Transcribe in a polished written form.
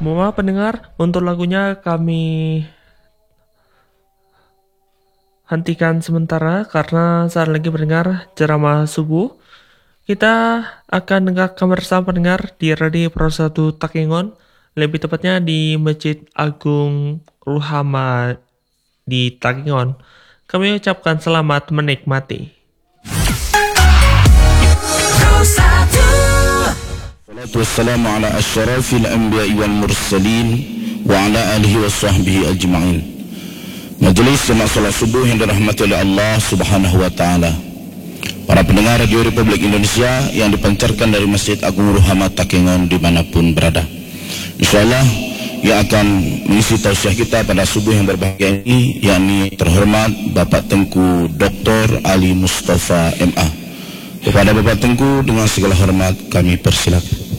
Mohon maaf pendengar, untuk lagunya kami hentikan sementara karena saat lagi mendengar ceramah subuh. Kita akan dengarkan bersama pendengar di Radio Pro 1 Takengon, lebih tepatnya di Masjid Agung Ruhama di Takengon. Kami ucapkan selamat menikmati. Wassalamu ala asyrafil anbiya'i wal mursalin wa ala alihi wa sahbihi ajma'in. Majelis jemaah salat subuh yang dirahmati oleh Allah Subhanahu wa taala. Para pendengar Radio Republik Indonesia yang dipancarkan dari Masjid Agung Ruhama Takengon dimanapun berada. Insyaallah yang akan mengisi tausiah kita pada subuh yang berbahagia ini yakni terhormat Bapak Tengku Dr. Ali Mustafa MA. Kepada Bapak Tengku dengan segala hormat kami persilakan.